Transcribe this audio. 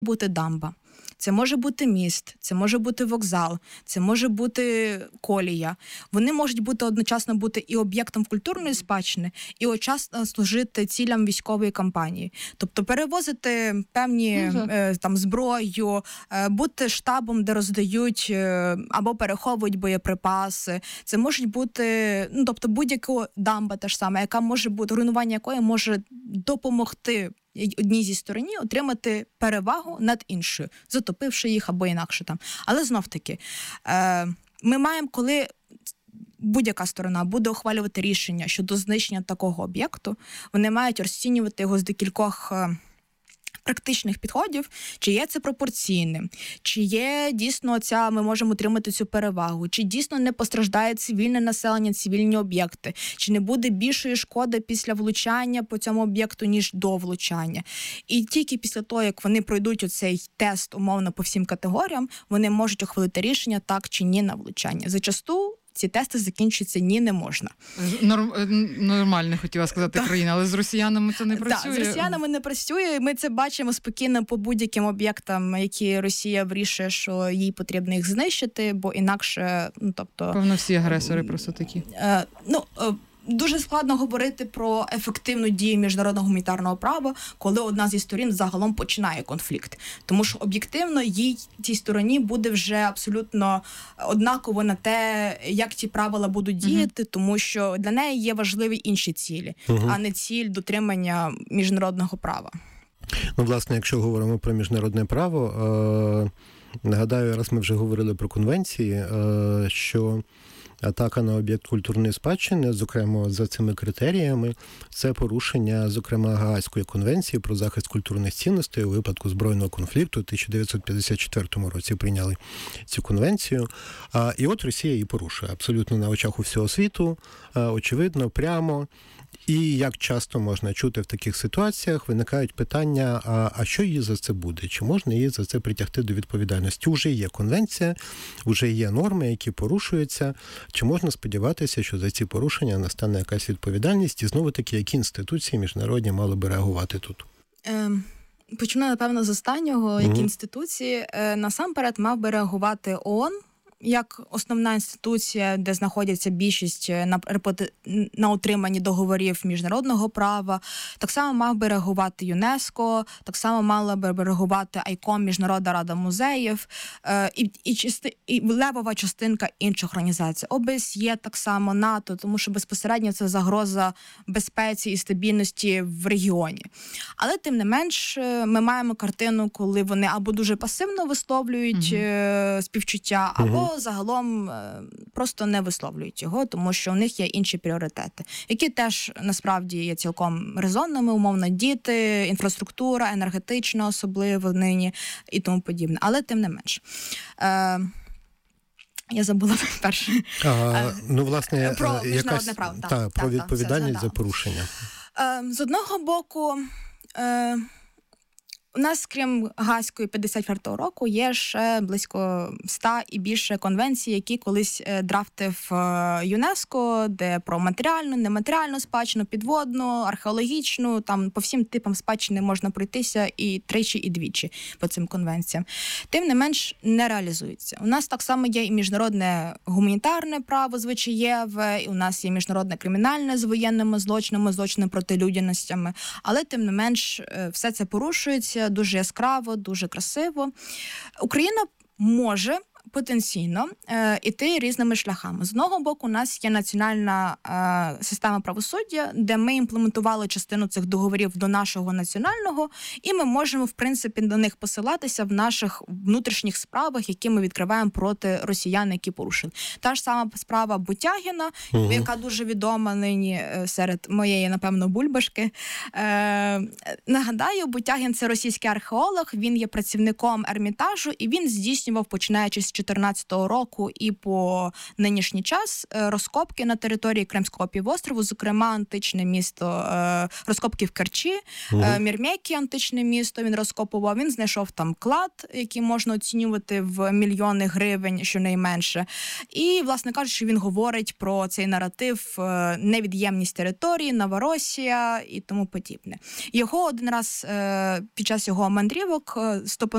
бути дамба. Це може бути міст, це може бути вокзал, це може бути колія. Вони можуть бути одночасно бути і об'єктом культурної спадщини, і одночасно служити цілям військової кампанії. Тобто перевозити певні зброю, бути штабом, де роздають або переховують боєприпаси. Це можуть бути, тобто будь-яка дамба та ж сама, яка може бути, руйнування якої може допомогти одній зі стороні отримати перевагу над іншою, затопивши їх або інакше там. Але знов-таки, ми маємо, коли будь-яка сторона буде ухвалювати рішення щодо знищення такого об'єкту, вони мають розцінювати його з декількох практичних підходів, чи є це пропорційним, чи є дійсно ми можемо отримати цю перевагу, чи дійсно не постраждає цивільне населення, цивільні об'єкти, чи не буде більшої шкоди після влучання по цьому об'єкту, ніж до влучання. І тільки після того, як вони пройдуть оцей тест умовно по всім категоріям, вони можуть ухвалити рішення так чи ні на влучання. Зачасту ці тести закінчуються ні, не можна. Нормально, хотіла сказати, країна, але з росіянами це не працює. Так, з росіянами не працює. Ми це бачимо спокійно по будь-яким об'єктам, які Росія вирішує, що їй потрібно їх знищити, бо інакше, Певно, всі агресори просто такі. Дуже складно говорити про ефективну дію міжнародного гуманітарного права, коли одна зі сторін загалом починає конфлікт. Тому що об'єктивно цій стороні буде вже абсолютно однаково на те, як ці правила будуть діяти, тому що для неї є важливі інші цілі, а не ціль дотримання міжнародного права. Власне, якщо говоримо про міжнародне право, нагадаю, раз ми вже говорили про конвенції, що атака на об'єкт культурної спадщини, зокрема за цими критеріями, це порушення, зокрема, Гаазької конвенції про захист культурних цінностей у випадку збройного конфлікту. У 1954 році прийняли цю конвенцію. І от Росія її порушує абсолютно на очах у всього світу, очевидно, прямо. І як часто можна чути в таких ситуаціях, виникають питання, а що їй за це буде? Чи можна її за це притягти до відповідальності? Уже є конвенція, уже є норми, які порушуються. Чи можна сподіватися, що за ці порушення настане якась відповідальність? І знову-таки, які інституції міжнародні мали би реагувати тут? Почну, напевно, з останнього. Які інституції? Насамперед мав би реагувати ООН, як основна інституція, де знаходяться більшість на утриманні договорів міжнародного права. Так само мав би реагувати ЮНЕСКО, так само мала би реагувати АЙКОМ, Міжнародна рада музеїв, і левова частинка інших організацій. ОБСЄ, так само НАТО, тому що безпосередньо це загроза безпеці і стабільності в регіоні. Але тим не менш, ми маємо картину, коли вони або дуже пасивно висловлюють співчуття, або загалом просто не висловлюють його, тому що у них є інші пріоритети, які теж насправді є цілком резонними, умовно, діти, інфраструктура, енергетична особливо нині і тому подібне. Але тим не менш. Я забула перше. Власне, про міжнародне право. Про відповідальність за порушення. З одного боку, у нас, крім Гаазької 54-го року, є ще близько 100 і більше конвенцій, які колись драфтив ЮНЕСКО, де про матеріальну, нематеріальну спадщину, підводну, археологічну, там по всім типам спадщини можна пройтися і тричі, і двічі по цим конвенціям. Тим не менш, не реалізується. У нас так само є і міжнародне гуманітарне право звичаєве, і у нас є міжнародне кримінальне з воєнними злочинами, злочинами проти людяностями, але тим не менш все це порушується дуже яскраво, дуже красиво. Україна може потенційно іти різними шляхами. З одного боку, у нас є національна система правосуддя, де ми імплементували частину цих договорів до нашого національного, і ми можемо, в принципі, до них посилатися в наших внутрішніх справах, які ми відкриваємо проти росіян, які порушили. Та ж сама справа Бутягіна, яка дуже відома нині серед моєї, напевно, бульбашки. Нагадаю, Бутягін – це російський археолог, він є працівником Ермітажу, і він здійснював, починаючи з 2014 року і по нинішній час розкопки на території Кримського півострову, зокрема античне місто, розкопки в Керчі, Мірмекі, античне місто, він розкопував, він знайшов там клад, який можна оцінювати в мільйони гривень, щонайменше. І, власне кажучи, він говорить про цей наратив невід'ємність території, Новоросія і тому подібне. Його один раз під час його мандрівок